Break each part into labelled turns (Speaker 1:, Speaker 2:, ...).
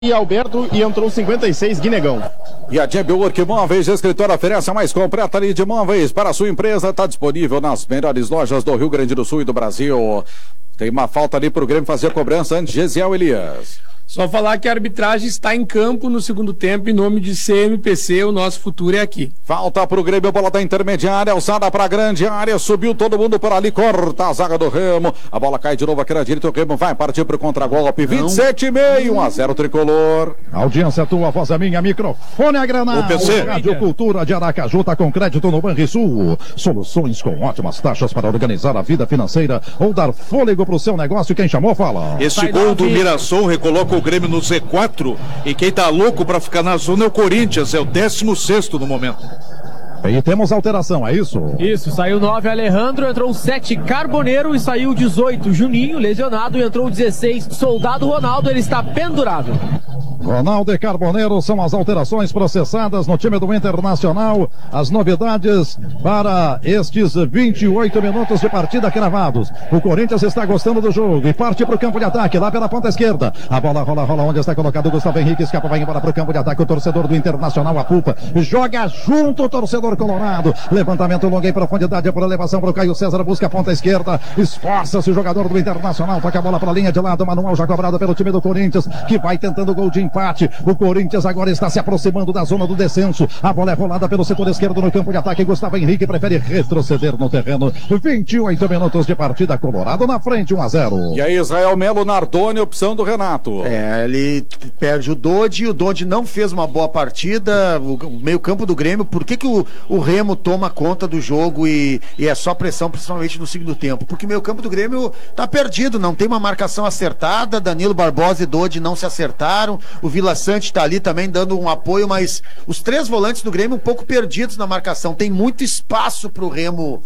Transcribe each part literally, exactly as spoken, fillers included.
Speaker 1: E Alberto e entrou cinquenta e seis, Guinegão.
Speaker 2: E a Jambi Work Móveis, a escritora oferece a mais completa linha de móveis para a sua empresa. Está disponível nas melhores lojas do Rio Grande do Sul e do Brasil. Tem uma falta ali para o Grêmio fazer a cobrança antes de Gesiel Elias.
Speaker 3: Só falar que a arbitragem está em campo no segundo tempo em nome de C M P C, o nosso futuro é aqui.
Speaker 2: Falta para o Grêmio, bola da intermediária, alçada para a grande área, subiu todo mundo por ali, corta a zaga do Remo, a bola cai de novo aqui na direita, o Remo vai partir para o contragolpe, vinte e sete e meio, um a zero tricolor.
Speaker 4: Audiência tua, voz é minha, microfone é Granal.
Speaker 2: O P C.
Speaker 4: Rádio Cultura de Aracaju tá com crédito no Banrisul. Soluções com ótimas taxas para organizar a vida financeira ou dar fôlego pro seu negócio. Quem chamou, fala.
Speaker 5: Este gol do Mirassol recoloca o Grêmio no Z quatro e quem tá louco pra ficar na zona é o Corinthians, é o décimo sexto no momento.
Speaker 4: E temos alteração, é isso?
Speaker 6: Isso, saiu nove Alejandro, entrou sete Carboneiro e saiu dezoito Juninho, lesionado, e entrou dezesseis Soldado Ronaldo, ele está pendurado.
Speaker 4: Ronaldo e Carboneiro são as alterações processadas no time do Internacional. As novidades para estes vinte e oito minutos de partida cravados. O Corinthians está gostando do jogo e parte para o campo de ataque, lá pela ponta esquerda. A bola rola, rola onde está colocado o Gustavo Henrique, escapa, vai embora para o campo de ataque. O torcedor do Internacional apupa, joga junto o torcedor colorado. Levantamento longo em profundidade por elevação para o Caio César, busca a ponta esquerda, esforça-se o jogador do Internacional, toca a bola para a linha de lado, manual já cobrado pelo time do Corinthians, que vai tentando o gol de empate. O Corinthians agora está se aproximando da zona do descenso. A bola é rolada pelo setor esquerdo no campo de ataque. Gustavo Henrique prefere retroceder no terreno. vinte e oito minutos de partida, Colorado na frente, um a zero.
Speaker 2: E aí Israel Melo Nardoni, opção do Renato.
Speaker 7: É, ele perde o Dodi, o Dodi não fez uma boa partida, o meio campo do Grêmio. Por que que o, o Remo toma conta do jogo e, e é só pressão, principalmente no segundo tempo? Porque o meio campo do Grêmio tá perdido, não tem uma marcação acertada. Danilo Barbosa e Dodi não se acertaram. O Vila Sante tá ali também dando um apoio, mas os três volantes do Grêmio um pouco perdidos na marcação. Tem muito espaço pro Remo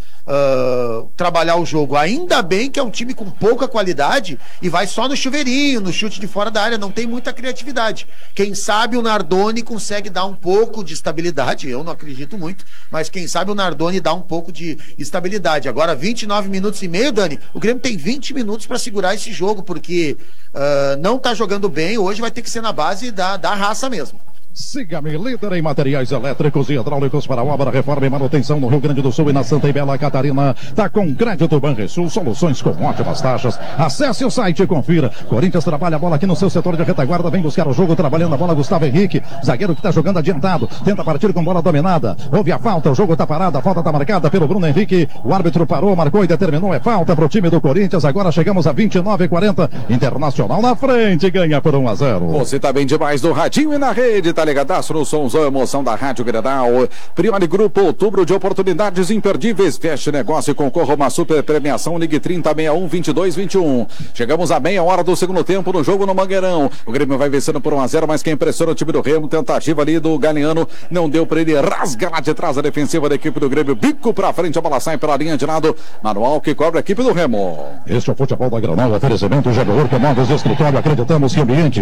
Speaker 7: uh, trabalhar o jogo. Ainda bem que é um time com pouca qualidade e vai só no chuveirinho, no chute de fora da área, não tem muita criatividade. Quem sabe o Nardoni consegue dar um pouco de estabilidade, eu não acredito muito, mas quem sabe o Nardoni dá um pouco de estabilidade. Agora vinte e nove minutos e meio, Dani, o Grêmio tem vinte minutos para segurar esse jogo, porque uh, não tá jogando bem, hoje vai ter que ser na base da, da raça mesmo.
Speaker 4: Siga-me, líder em materiais elétricos e hidráulicos para obra, reforma e manutenção no Rio Grande do Sul e na Santa e Bela Catarina. Tá com crédito Banrisul, soluções com ótimas taxas. Acesse o site e confira. Corinthians trabalha a bola aqui no seu setor de retaguarda, vem buscar o jogo, trabalhando a bola Gustavo Henrique, zagueiro que tá jogando adiantado, tenta partir com bola dominada. Houve a falta, o jogo tá parado, a falta tá marcada pelo Bruno Henrique. O árbitro parou, marcou e determinou, é falta pro time do Corinthians. Agora chegamos a vinte e nove e quarenta. Internacional na frente, ganha por um a zero.
Speaker 2: Você tá bem demais no radinho e na rede, tá ligadaço no somzão, emoção da Rádio Grenal. Priori Grupo, outubro de oportunidades imperdíveis. Feche negócio e concorra a uma super premiação. Ligue trinta, sessenta e um, vinte e dois, vinte e um. Chegamos à meia hora do segundo tempo no jogo no Mangueirão. O Grêmio vai vencendo por um a zero, mas quem impressiona o time do Remo, tentativa ali do Galeano, não deu para ele rasgar de trás a defensiva da equipe do Grêmio. Bico pra frente, a bola sai pela linha de lado. Manual que cobra a equipe do Remo.
Speaker 4: Este é o futebol da Granal, oferecimento G B Work Móveis Escritório. Acreditamos que ambientes,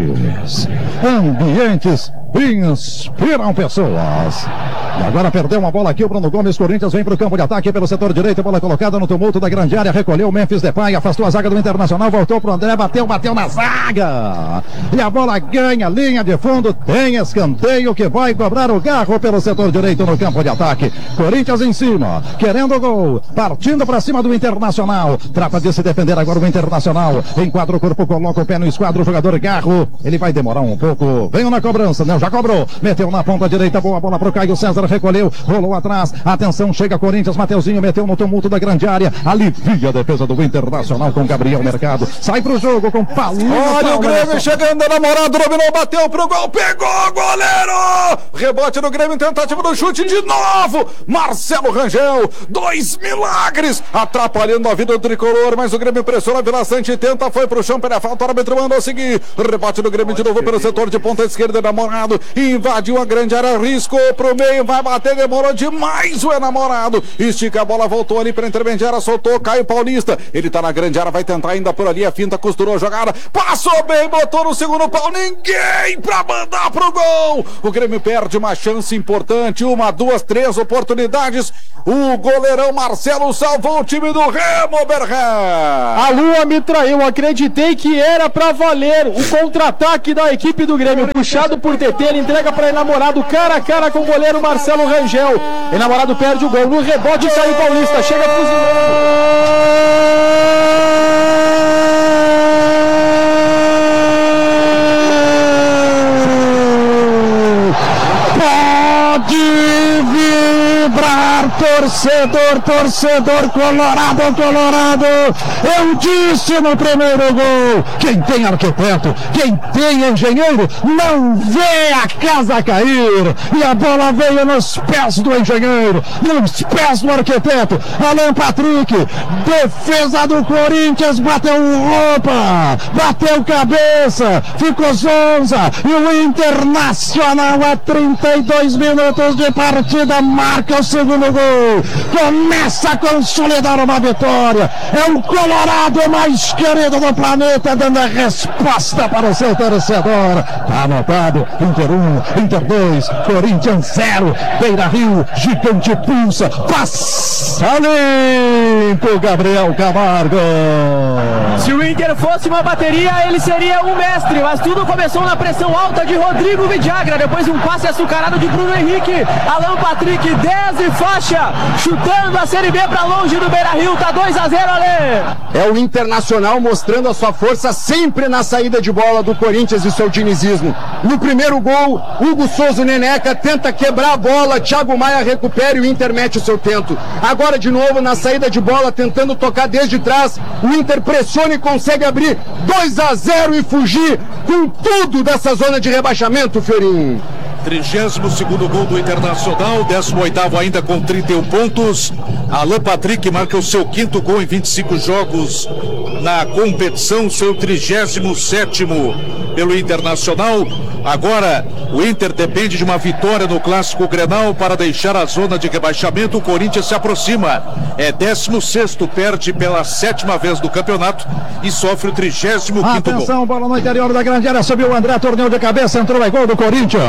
Speaker 4: ambientes inspiram pessoas. E agora perdeu uma bola aqui o Bruno Gomes. Corinthians vem para o campo de ataque pelo setor direito, bola colocada no tumulto da grande área, recolheu o Memphis Depay, afastou a zaga do Internacional, voltou pro André, bateu, bateu na zaga e a bola ganha linha de fundo, tem escanteio que vai cobrar o Garro pelo setor direito no campo de ataque. Corinthians em cima, querendo o gol, partindo para cima do Internacional, trata de se defender agora o Internacional, enquadra o corpo, coloca o pé no esquadro, o jogador Garro, ele vai demorar um pouco, veio na cobrança, não, já cobrou, meteu na ponta direita, boa bola pro Caio César, recolheu, rolou atrás, atenção, chega Corinthians, Mateuzinho meteu no tumulto da grande área, alivia a defesa do Internacional com Gabriel Mercado, sai pro jogo com Paulinho.
Speaker 2: Olha o Grêmio chegando, namorado, dominou, bateu pro gol, pegou o goleiro, rebote no Grêmio, tentativa do chute de novo, Marcelo Rangel, dois milagres, atrapalhando a vida do tricolor, mas o Grêmio pressiona, Vila Sante tenta, foi pro chão, pela falta, o árbitro mandou seguir, rebote do Grêmio de novo pelo setor de ponta esquerda, namorado, invadiu a grande área, riscou pro meio, vai vai bater, demorou demais o enamorado. Estica a bola, voltou ali para intermediária, soltou Caio Paulista. Ele tá na grande área, vai tentar ainda por ali, a finta costurou a jogada, passou bem, botou no segundo pau, ninguém pra mandar pro gol. O Grêmio perde uma chance importante, uma, duas, três oportunidades. O goleirão Marcelo salvou o time do Remo, Berré.
Speaker 8: A lua me traiu, acreditei que era pra valer. O contra-ataque da equipe do Grêmio, puxado por T T, ele entrega pra enamorado, cara a cara com o goleiro Marcelo Rangel. Enamorado perde o gol, no rebote Caio Paulista, chega fuzilando. Pode vibrar, torcedor, torcedor, colorado, colorado. Eu disse no primeiro gol, quem tem arquiteto, quem tem engenheiro, não vê a casa cair. E a bola veio nos pés do engenheiro, nos pés do arquiteto. Alan Patrick, defesa do Corinthians, bateu roupa, bateu cabeça, ficou zonza. E o Internacional a trinta e dois minutos de partida marca o segundo gol. Começa a consolidar uma vitória. É o Colorado mais querido do planeta, dando a resposta para o seu torcedor. Tá anotado, Inter um, Inter dois, Corinthians zero, Beira Rio, gigante pulsa, passa limpo, Gabriel Camargo.
Speaker 6: Se o Inter fosse uma bateria, ele seria um mestre, mas tudo começou na pressão alta de Rodrigo Vidagra, depois um passe açucarado de Bruno Henrique, Alan Patrick, dez e faixa, chutando a Série B para longe do Beira Rio, tá dois a zero, Ale.
Speaker 9: É o Internacional mostrando a sua força sempre na saída de bola do Corinthians e seu dinizismo. No primeiro gol, Hugo Souza Neneca tenta quebrar a bola, Thiago Maia recupera e o Inter mete o seu tento. Agora de novo na saída de bola, tentando tocar desde trás, o Inter pressiona e consegue abrir dois a zero e fugir com tudo dessa zona de rebaixamento, Fiorinho.
Speaker 5: trigésimo segundo gol do Internacional, décimo oitavo ainda com trinta e um pontos. Alan Patrick marca o seu quinto gol em vinte e cinco jogos na competição, seu trigésimo sétimo pelo Internacional. Agora o Inter depende de uma vitória no Clássico Grenal para deixar a zona de rebaixamento. O Corinthians se aproxima, é décimo sexto, perde pela sétima vez do campeonato e sofre o trigésimo quinto gol.
Speaker 4: Atenção, bola no interior da grande área, subiu o André, torneio de cabeça, entrou aí, gol do Corinthians.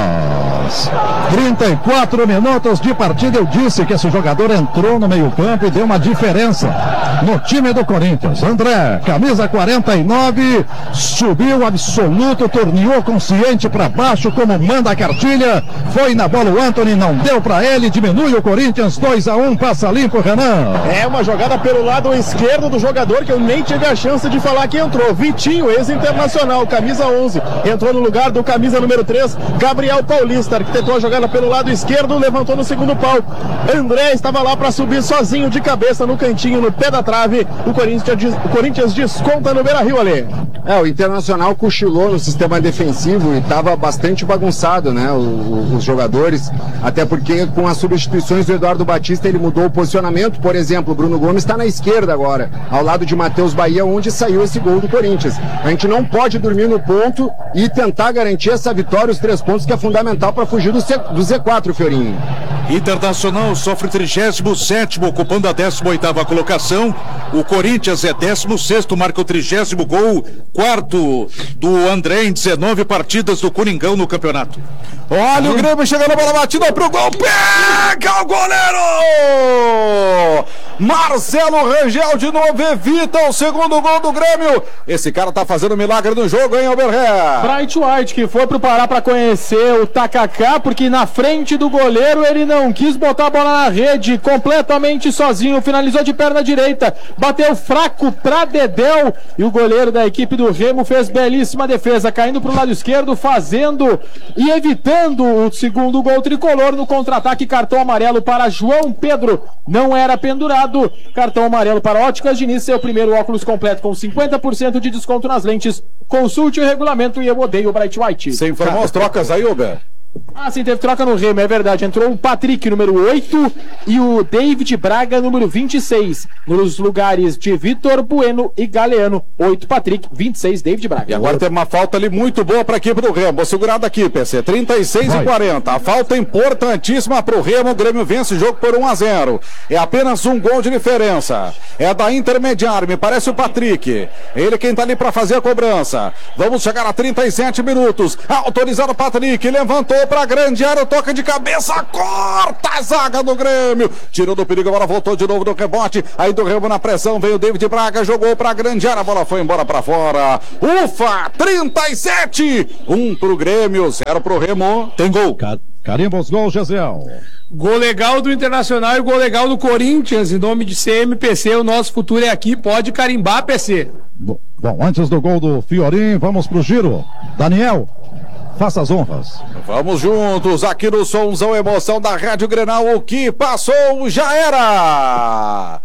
Speaker 4: trinta e quatro minutos de partida. Eu disse que esse jogador entrou no meio campo e deu uma diferença no time do Corinthians. André, camisa quarenta e nove, subiu absoluto, torneou consciente para baixo como manda a cartilha, foi na bola o Antony, não deu para ele, diminui o Corinthians, dois a um, passa limpo, Renan.
Speaker 1: É uma jogada pelo lado esquerdo do jogador que eu nem tive a chance de falar que entrou, Vitinho, ex-internacional, camisa onze, entrou no lugar do camisa número três, Gabriel Paulista, que tentou a jogada pelo lado esquerdo, levantou no segundo pau. André estava lá para subir sozinho de cabeça no cantinho, no pé da trave. O Corinthians, o Corinthians desconta no Beira-Rio, ali.
Speaker 9: É, o Internacional cochilou no sistema defensivo e estava bastante bagunçado, né, o, o, os jogadores, até porque com as substituições do Eduardo Batista ele mudou o posicionamento. Por exemplo, o Bruno Gomes está na esquerda agora, ao lado de Matheus Bahia, onde saiu esse gol do Corinthians. A gente não pode dormir no ponto e tentar garantir essa vitória, os três pontos, que é fundamental para fugir do, C, do Z quatro, Fiorinho.
Speaker 5: Internacional sofre trigésimo sétimo, ocupando a décima oitava colocação. O Corinthians é décimo sexto, marca o trigésimo gol, quarto do André em dezenove partidas do Coringão no campeonato.
Speaker 2: Olha o Grêmio chegando a bola batida pro gol, pega o goleiro! Marcelo Rangel de novo evita o segundo gol do Grêmio. Esse cara tá fazendo milagre no jogo, hein, Alberré?
Speaker 8: Bright White, que foi pro Pará para conhecer o Takaká, porque na frente do goleiro ele não quis botar a bola na rede, completamente sozinho, finalizou de perna direita, bateu fraco pra Dedéu, e o goleiro da equipe do Remo fez belíssima defesa, caindo pro lado esquerdo, fazendo e evitando o segundo gol tricolor no contra-ataque. Cartão amarelo para João Pedro, não era pendurado. Cartão amarelo para Óticas Diniz, seu primeiro óculos completo com cinquenta por cento de desconto nas lentes. Consulte o regulamento e eu odeio o Bright White.
Speaker 2: Você informou as trocas aí, Uber?
Speaker 6: Ah, sim, teve troca no Remo, é verdade. Entrou o Patrick, número oito, e o David Braga, número vinte e seis. Nos lugares de Vitor Bueno e Galeano. oito Patrick, vinte e seis David Braga.
Speaker 2: E agora tem uma falta ali muito boa para a equipe do Remo. Vou segurar daqui, P C. trinta e seis e quarenta. A falta importantíssima para o Remo. O Grêmio vence o jogo por um a zero. É apenas um gol de diferença. É da intermediária, me parece o Patrick. Ele quem tá ali para fazer a cobrança. Vamos chegar a trinta e sete minutos. Autorizado o Patrick. Levantou para a grande área. Toca de cabeça. Corta a zaga do Grêmio. Tirou do perigo. Agora voltou de novo no rebote. Aí do Remo na pressão. Veio o David Braga. Jogou para a grande área. A bola foi embora para fora. Ufa! trinta e sete. um pro Grêmio. zero pro Remo. Tem gol.
Speaker 4: Car Carimba os gols, Gesiel.
Speaker 3: Gol legal do Internacional e gol legal do Corinthians. Em nome de C M P C, o nosso futuro é aqui. Pode carimbar, P C.
Speaker 4: Bom, antes do gol do Fiorim, vamos pro giro. Daniel, faça as honras.
Speaker 2: Vamos juntos aqui no Somzão Emoção da Rádio Grenal. O que passou já era.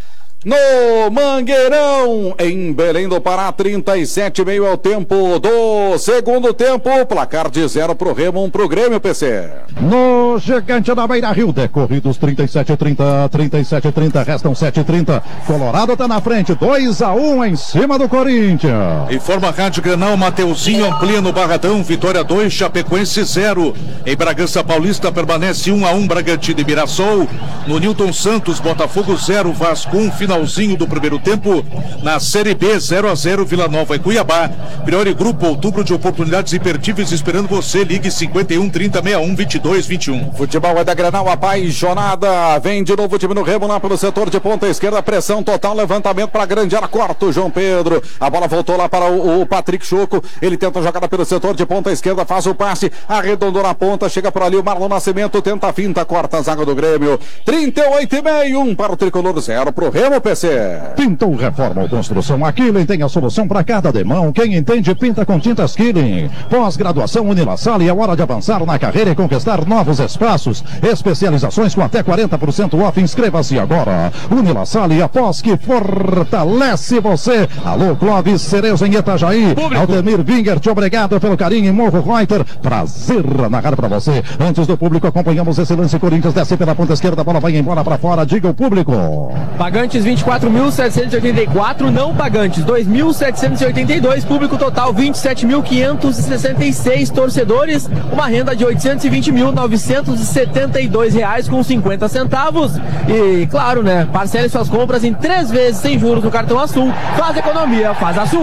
Speaker 2: No Mangueirão, em Belém do Pará, trinta e sete, meio é o tempo do segundo tempo. Placar de zero pro Remo, um pro Grêmio, P C.
Speaker 4: No Gigante da Beira Rio, decorridos trinta e sete a trinta, trinta e sete a trinta, restam sete a trinta. Colorado tá na frente, dois a um em cima do Corinthians.
Speaker 5: Informa a Rádio Grenal, Mateuzinho amplia no Barradão, Vitória dois, Chapecoense zero. Em Bragança Paulista permanece um a um, Bragantino e Mirassol. No Newton Santos, Botafogo zero, Vasco um, finalzinho do primeiro tempo. Na Série B, zero a zero, Vila Nova e Cuiabá. Priori Grupo, outubro de oportunidades imperdíveis esperando você. Ligue cinquenta e um, trinta, sessenta e um, vinte e dois, vinte e um.
Speaker 2: Futebol é da Grenal, apaixonada. Vem de novo o time no Remo lá pelo setor de ponta esquerda. Pressão total, levantamento para a grande área. Corta o João Pedro. A bola voltou lá para o, o Patrick Choco. Ele tenta a jogada pelo setor de ponta esquerda. Faz o passe, arredondou na ponta. Chega por ali o Marlon Nascimento. Tenta a finta, corta a zaga do Grêmio. trinta e oito e meio, um para o Tricolor, zero pro Remo, P C.
Speaker 4: Pintou, reforma ou construção, a Killing tem a solução para cada demão. Quem entende, pinta com tintas Killing. Pós-graduação Unilassal, e é hora de avançar na carreira e conquistar novos espaços. Especializações com até quarenta por cento off. Inscreva-se agora. Unilassal, a pós que fortalece você. Alô, Clóvis Cerezo em Itajaí. Público. Aldemir Wingert, obrigado pelo carinho em Morro Reuter. Prazer narrar para você. Antes do público, acompanhamos esse lance. Corinthians desce pela ponta esquerda, a bola vai embora para fora. Diga o público.
Speaker 6: Pagantes vinte e quatro mil setecentos e oitenta e quatro, não pagantes dois mil setecentos e oitenta e dois, público total vinte e sete mil quinhentos e sessenta e seis torcedores, uma renda de oitocentos e vinte mil novecentos e setenta e dois reais com cinquenta centavos. E claro, né, parcele suas compras em três vezes sem juros no cartão Azul. Faz economia, faz Azul.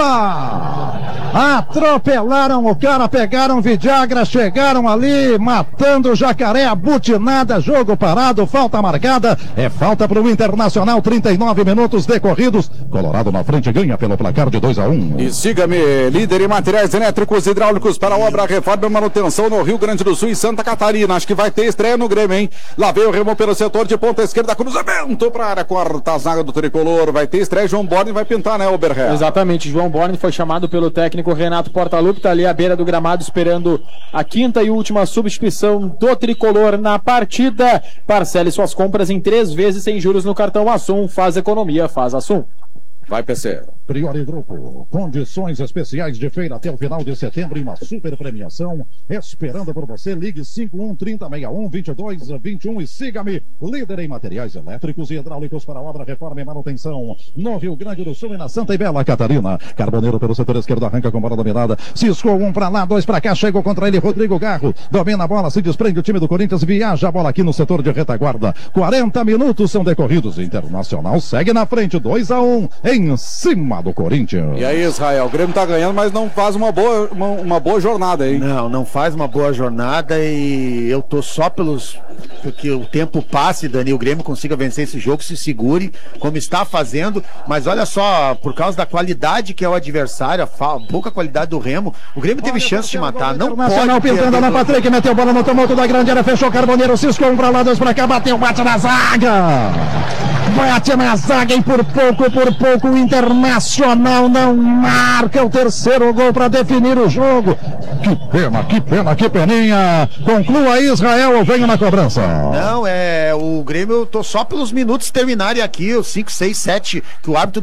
Speaker 4: Opa! Atropelaram o cara, pegaram Vidagra, chegaram ali, matando o Jacaré, abutinada, jogo parado, falta marcada, é falta para o Internacional, trinta e nove minutos decorridos, Colorado na frente ganha pelo placar de dois a um.
Speaker 2: E siga-me, líder em materiais elétricos e hidráulicos para obra, reforma e manutenção no Rio Grande do Sul e Santa Catarina. Acho que vai ter estreia no Grêmio, hein? Lá veio o Remo pelo setor de ponta esquerda, cruzamento para a área, corta a zaga do Tricolor, vai ter estreia, João Borne vai pintar, né, Oberré?
Speaker 6: Exatamente, João Borne foi chamado pelo técnico Renato Portaluppi, tá ali à beira do gramado esperando a quinta e última substituição do Tricolor na partida. Parcele suas compras em três vezes sem juros no cartão Assum, faz economia, faz Assum.
Speaker 2: Vai, P C.
Speaker 4: Priori Grupo, condições especiais de feira até o final de setembro e uma super premiação esperando por você. Ligue cinquenta e um, trinta, sessenta e um, vinte e dois, vinte e um e siga-me, líder em materiais elétricos e hidráulicos para obra, reforma e manutenção no Rio Grande do Sul e na Santa e Bela Catarina. Carboneiro pelo setor esquerdo, arranca com bola dominada, ciscou um para lá, dois para cá, chegou contra ele Rodrigo Garro, domina a bola, se desprende o time do Corinthians, viaja a bola aqui no setor de retaguarda. quarenta minutos são decorridos, Internacional segue na frente, dois a um em cima do Corinthians.
Speaker 2: E aí, Israel, o Grêmio tá ganhando, mas não faz uma boa, uma, uma boa jornada, hein?
Speaker 7: Não, não faz uma boa jornada e eu tô só pelos... porque o tempo passe, Dani, o Grêmio consiga vencer esse jogo, se segure, como está fazendo, mas olha só, por causa da qualidade que é o adversário, a pouca qualidade do Remo, o Grêmio teve olha, chance de matar, não pode...
Speaker 4: Nacional pintando na Patrick, meteu bola no tomoto da grande área, fechou Carboneiro, ciscou um pra lá, dois pra cá, bateu, bate na zaga! Bate na zaga e por pouco, por pouco o Internacional não marca o terceiro gol para definir o jogo. Que pena, que pena, que peninha. Conclua Israel, eu venho na cobrança.
Speaker 7: Não, é o Grêmio, eu tô só pelos minutos terminarem aqui, os cinco, seis, sete, que o árbitro de,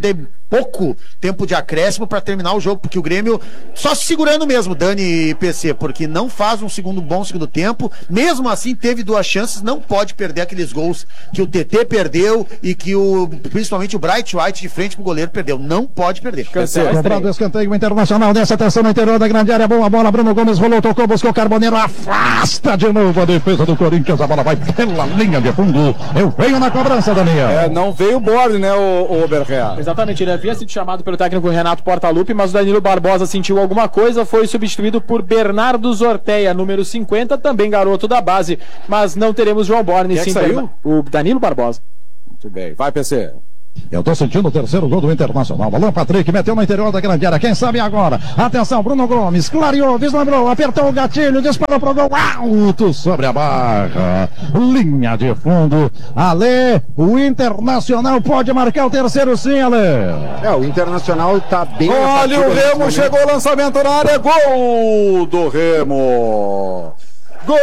Speaker 7: pouco tempo de acréscimo para terminar o jogo, porque o Grêmio só se segurando mesmo, Dani e P C, porque não faz um segundo bom segundo tempo, mesmo assim teve duas chances, não pode perder aqueles gols que o T T perdeu e que o, principalmente o Bright White de frente pro goleiro perdeu, não pode perder.
Speaker 4: Cobrado escanteio Internacional, nessa atenção no interior da grande área, boa bola, Bruno Gomes rolou, tocou, buscou Carboneiro, afasta de novo a defesa do Corinthians, a bola vai pela linha de fundo, eu venho na cobrança, Daniel.
Speaker 2: É, não veio o borde, né, o, o Berrea?
Speaker 6: Exatamente, ele havia sido chamado pelo técnico Renato Portaluppi, mas o Danilo Barbosa sentiu alguma coisa, foi substituído por Bernardo Zorteia, número cinquenta, também garoto da base, mas não teremos João Borne.
Speaker 2: Quem é que saiu?
Speaker 6: O Danilo Barbosa.
Speaker 2: Muito bem, vai P C.
Speaker 4: Eu tô sentindo o terceiro gol do Internacional. Alan Patrick meteu no interior da grande área. Quem sabe agora? Atenção, Bruno Gomes. Clareou, vislumbrou, apertou o gatilho, disparou pro gol. Alto sobre a barra. Linha de fundo. Ale, o Internacional pode marcar o terceiro sim, Ale.
Speaker 9: É, o Internacional tá bem...
Speaker 2: Olha o Remo, chegou o lançamento na área. Gol do Remo. Gol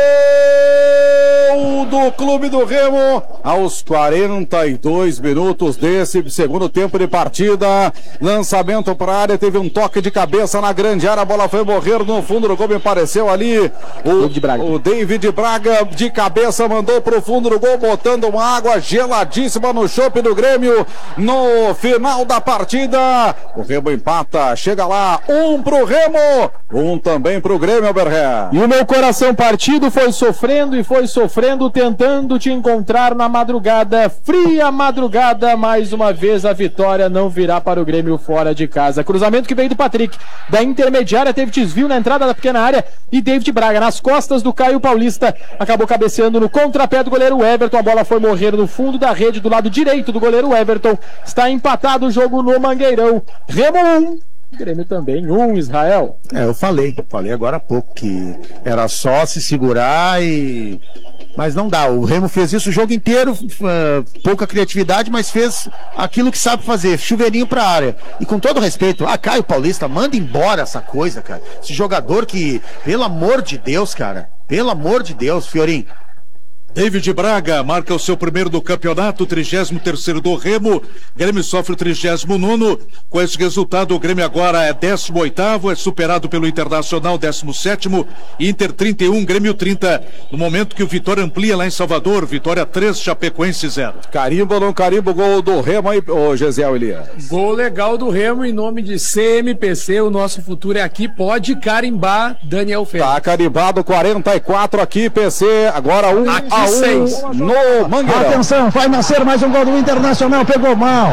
Speaker 2: do Clube do Remo aos quarenta e dois minutos desse segundo tempo de partida. Lançamento para a área, teve um toque de cabeça na grande área, a bola foi morrer no fundo do gol, me pareceu ali o David Braga, o David Braga de cabeça mandou para o fundo do gol, botando uma água geladíssima no chope do Grêmio no final da partida. O Remo empata, chega lá, um pro Remo, um também pro Grêmio, Berré.
Speaker 6: E o meu coração partido foi sofrendo e foi sofrendo, tentando te encontrar na madrugada, fria madrugada, mais uma vez a vitória não virá para o Grêmio fora de casa. Cruzamento que veio do Patrick, da intermediária, teve desvio na entrada da pequena área e David Braga nas costas do Caio Paulista, acabou cabeceando no contrapé do goleiro Everton, a bola foi morrer no fundo da rede do lado direito do goleiro Everton. Está empatado o jogo no Mangueirão. Remo um, Grêmio também um, Israel.
Speaker 7: É, eu falei, falei agora há pouco que era só se segurar e... Mas não dá, o Remo fez isso o jogo inteiro, uh, pouca criatividade, mas fez aquilo que sabe fazer, chuveirinho pra área. E com todo respeito, ah, Caio Paulista, manda embora essa coisa, cara. Esse jogador que, pelo amor de Deus, cara, pelo amor de Deus, Fiorim.
Speaker 5: David Braga marca o seu primeiro do campeonato, trigésimo terceiro do Remo. Grêmio sofre o trigésimo nono. Com esse resultado, o Grêmio agora é décimo oitavo, é superado pelo Internacional, décimo sétimo. Inter trinta e um, Grêmio trinta. No momento que o Vitória amplia lá em Salvador, Vitória três, Chapecoense zero.
Speaker 2: Carimbo ou não carimbo, gol do Remo aí, ô Gesiel Elias.
Speaker 3: Gol legal do Remo em nome de C M P C, o nosso futuro é aqui, pode carimbar, Daniel Félix.
Speaker 2: Tá carimbado, quarenta e quatro aqui, P C, agora um
Speaker 3: aqui
Speaker 2: a
Speaker 3: seis.
Speaker 2: um no Mangueirão.
Speaker 4: Atenção, vai nascer mais um gol do Internacional, pegou mal.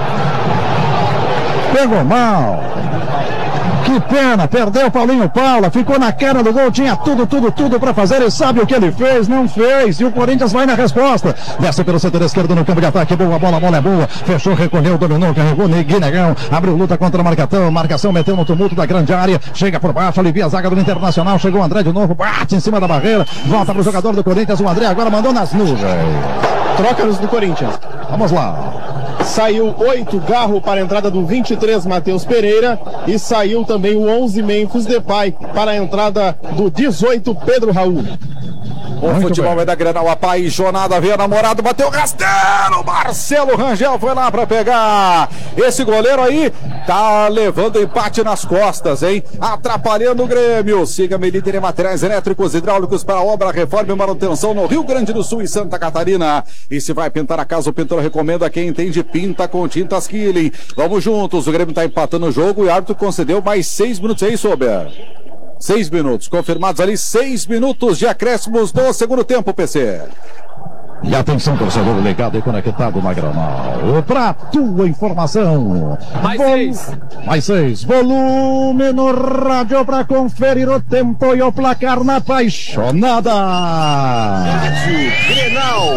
Speaker 4: Pegou mal. Que pena, perdeu o Paulinho Paula, ficou na cara do gol, tinha tudo, tudo, tudo pra fazer e sabe o que ele fez? Não fez, e o Corinthians vai na resposta, desce pelo setor esquerdo no campo de ataque, boa bola, a bola é boa, fechou, recolheu, dominou, carregou, Guinegão, abriu luta contra a marcação, marcação, meteu no tumulto da grande área, chega por baixo, alivia a zaga do Internacional, chegou o André de novo, bate em cima da barreira, volta pro jogador do Corinthians, o André agora mandou nas nuvens.
Speaker 1: Troca-nos do Corinthians.
Speaker 4: Vamos lá.
Speaker 1: Saiu oito, Garro para a entrada do vinte e três, Matheus Pereira, e saiu também o onze, Memphis Depay, para a entrada do dezoito, Pedro Raul.
Speaker 2: O Muito futebol bem. É da Grenal, apaixonada, veio namorado, bateu rasteiro, Marcelo Rangel foi lá para pegar. Esse goleiro aí tá levando empate nas costas, hein? Atrapalhando o Grêmio. Siga-me, líder em materiais elétricos, hidráulicos para obra, reforma e manutenção no Rio Grande do Sul e Santa Catarina. E se vai pintar a casa, o pintor recomenda quem entende, pinta com tintas Killing. Vamos juntos, o Grêmio tá empatando o jogo e o árbitro concedeu mais seis minutos aí, Sober. Seis minutos, confirmados ali, seis minutos de acréscimos no segundo tempo, P C.
Speaker 4: E atenção, torcedor ligado e conectado na Granal. Pra tua informação.
Speaker 3: Mais
Speaker 4: Vol...
Speaker 3: seis.
Speaker 4: Mais seis. Volume no rádio pra conferir o tempo e o placar na apaixonada.
Speaker 2: Rádio Grenal.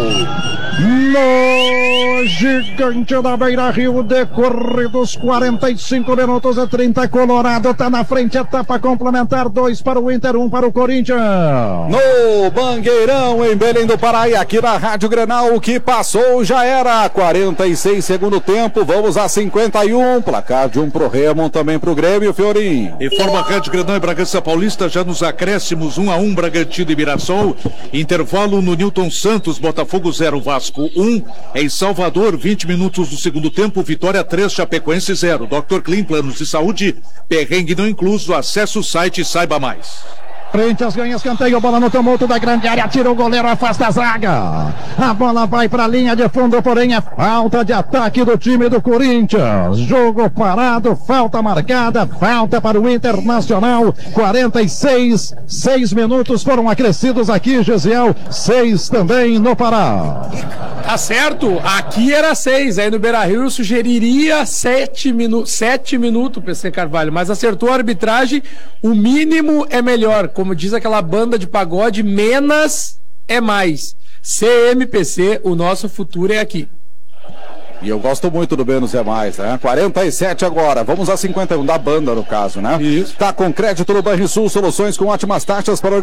Speaker 4: No Gigante da Beira Rio, decorridos quarenta e cinco minutos e trinta, Colorado tá na frente, etapa complementar, dois para o Inter, um para o Corinthians.
Speaker 2: No Mangueirão, em Belém do Pará, e aqui na Rádio Grenal, o que passou já era quarenta e seis segundo tempo, vamos a cinquenta e um, placar de um pro Remo, também pro Grêmio, Fiorim.
Speaker 5: Informa Rádio Grenal e Bragança Paulista, já nos acréscimos, um a um, Bragantino e Mirassol, intervalo no Newton Santos, Botafogo zero, Vasco Vasco um. Em Salvador, vinte minutos do segundo tempo, Vitória três, Chapecoense zero. doutor Clean, planos de saúde, perrengue não incluso. Acesse o site e saiba mais.
Speaker 4: Corinthians ganha escanteio, bola no tumulto da grande área, tira o goleiro, afasta a zaga. A bola vai para a linha de fundo, porém é falta de ataque do time do Corinthians. Jogo parado, falta marcada, falta para o Internacional. quarenta e seis, seis minutos foram acrescidos aqui, Gesiel, seis também no Pará.
Speaker 3: Tá certo, aqui era seis, aí no Beira-Rio eu sugeriria sete, minu sete minutos, P C Carvalho, mas acertou a arbitragem, o mínimo é melhor, como diz aquela banda de pagode, menos é mais. C M P C, o nosso futuro é aqui.
Speaker 2: E eu gosto muito do menos é mais, né? quarenta e sete agora, vamos a cinquenta e um, da banda no caso, né?
Speaker 3: Isso.
Speaker 2: Tá com crédito no Banrisul, soluções com ótimas taxas para